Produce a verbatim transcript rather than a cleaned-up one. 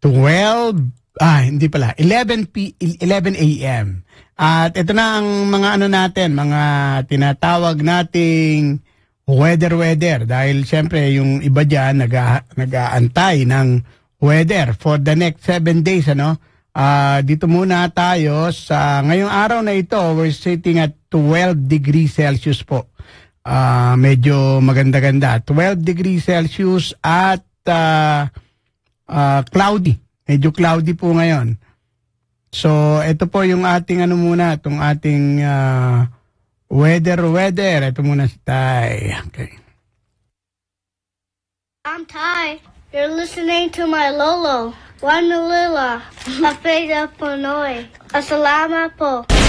twelve, ah, hindi pala, eleven p eleven a m At ito na ang mga ano natin, mga tinatawag nating weather-weather. Dahil siyempre yung iba dyan nag- nag-aantay ng weather for the next seven days, ano? Uh, dito muna tayo sa ngayong araw na ito, we're sitting at twelve degrees Celsius po. Uh, medyo maganda-ganda. twelve degrees Celsius at uh, uh, cloudy. Medyo cloudy po ngayon. So, ito po yung ating ano muna, itong ating uh, weather-weather. Ito muna si Tay. Okay. I'm Ty. You're listening to my Lolo. Wanalila. Afraid of Pinoy. Asalama po.